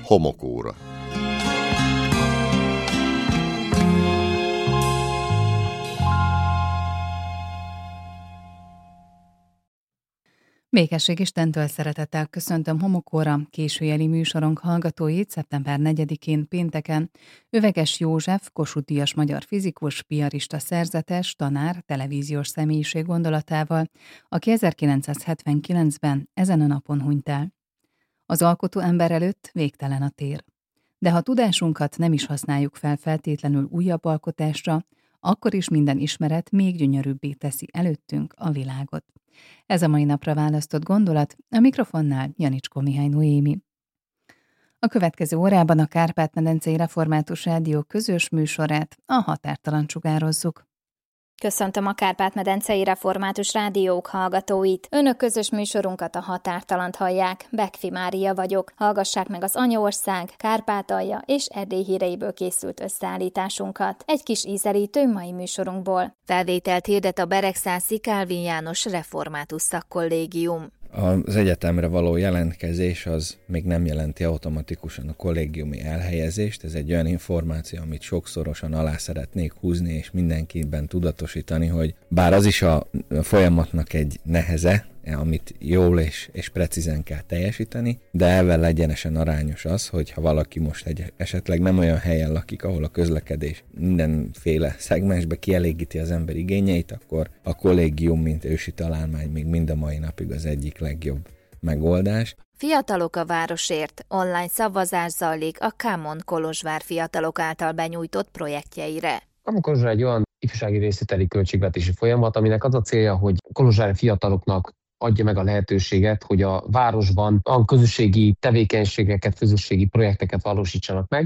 Homokóra. Békesség Istentől szeretettel köszöntöm Homokóra későjeli műsorunk hallgatóit szeptember 4-én pénteken. Öveges József, Kossuth-díjas magyar fizikus, piarista szerzetes, tanár, televíziós személyiség gondolatával, aki 1979-ben ezen a napon hunyt el. Az alkotó ember előtt végtelen a tér. De ha tudásunkat nem is használjuk fel feltétlenül újabb alkotásra, akkor is minden ismeret még gyönyörűbbé teszi előttünk a világot. Ez a mai napra választott gondolat, a mikrofonnál Janicskó Mihály Noémi. A következő órában a Kárpát-medencei Református Rádió közös műsorát, a Határtalant sugározzuk. Köszöntöm a Kárpát-medencei Református Rádiók hallgatóit. Önök közös műsorunkat, a Határtalant hallják. Bekfi Mária vagyok. Hallgassák meg az Anyaország, Kárpátalja és Erdély híreiből készült összeállításunkat. Egy kis ízelítő mai műsorunkból. Felvételt hirdet a Beregszászi Kálvin János Református Szakkollégium. Az egyetemre való jelentkezés az még nem jelenti automatikusan a kollégiumi elhelyezést. Ez egy olyan információ, amit sokszorosan alá szeretnék húzni, és mindenkiben tudatosítani, hogy bár az is a folyamatnak egy neheze, amit jól és precízen kell teljesíteni, de ezzel egyenesen arányos az, hogy ha valaki most esetleg nem olyan helyen lakik, ahol a közlekedés mindenféle szegmensbe kielégíti az ember igényeit, akkor a kollégium, mint ősi találmány még mind a mai napig az egyik legjobb megoldás. Fiatalok a városért. Online szavazás zajlik a Kámon Kolozsvár fiatalok által benyújtott projektjeire. Kámon Kolozsvár egy olyan ifjúsági részvételi költségvetési folyamat, aminek az a célja, hogy kolozsvári fiataloknak adja meg a lehetőséget, hogy a városban a közösségi tevékenységeket, közösségi projekteket valósítsanak meg.